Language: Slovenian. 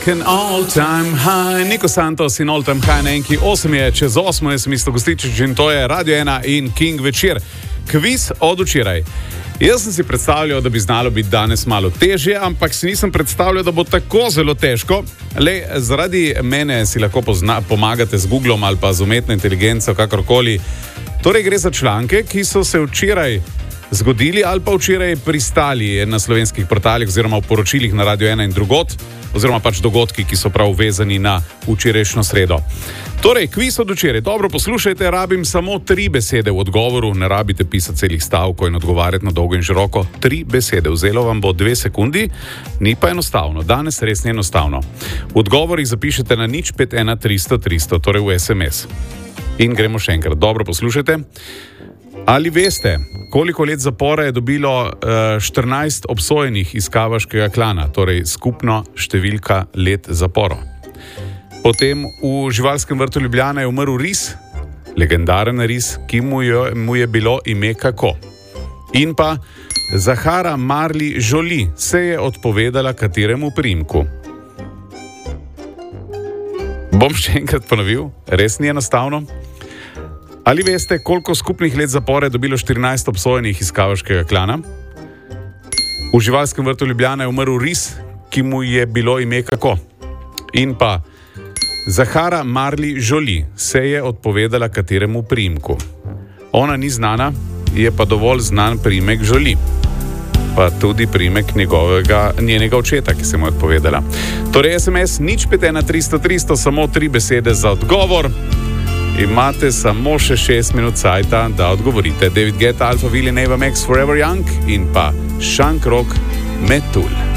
An all-time high, Niko Santos in all-time high na enki 8 je čez 8, jaz sem Isto Gostičič in to je Radio 1 in King večer. Kviz od včeraj. Jaz sem si predstavljal, da bi znalo biti danes malo težje, ampak si nisem predstavljal, da bo tako zelo težko. Le, zaradi mene si lahko pomagate z Googlom ali pa z umetno inteligenco, kakorkoli. Torej gre za članke, ki so se včeraj zgodili ali pa včeraj pristali na slovenskih portalih oziroma v poročilih na Radio 1 in drugot, oziroma pač dogodki, ki so prav vezani na včerajšnjo sredo. Torej, kviz od včeraj. Dobro poslušajte, rabim samo 3 besede v odgovoru, ne rabite pisati celih stavkov in odgovarjati na dolgo in široko. 3 besede, vzelo vam bo 2 sekundi, ni pa enostavno, danes res ni enostavno. V odgovorih zapišete na 051 300 300, torej v SMS. In gremo še enkrat, dobro poslušajte. Ali veste, koliko let zapora je dobilo 14 obsojenih iz kavaškega klana, torej skupno številka let zapora? Potem v živalskem vrtu Ljubljana je umrl ris, legendaren ris, ki mu je bilo ime kako. In pa Zahara Marli Jolie se je odpovedala kateremu priimku? Bom še enkrat ponovil, res ni enostavno. Ali veste, koliko skupnih let zapora je dobilo 14 obsojenih iz kavaškega klana? V živalskem vrtu Ljubljana je umrl ris, ki mu je bilo ime kako. In pa Zahara Marli Jolie se je odpovedala kateremu priimku? Ona ni znana, je pa dovolj znan priimek Jolie. Pa tudi priimek njenega očeta, ki se mu je odpovedala. Torej SMS 051 300 300, samo 3 besede za odgovor. Imate samo še 6 minut cajta, da odgovorite. David Guetta, Alphaville, Ava Max, Forever Young in pa Shankrock Metul.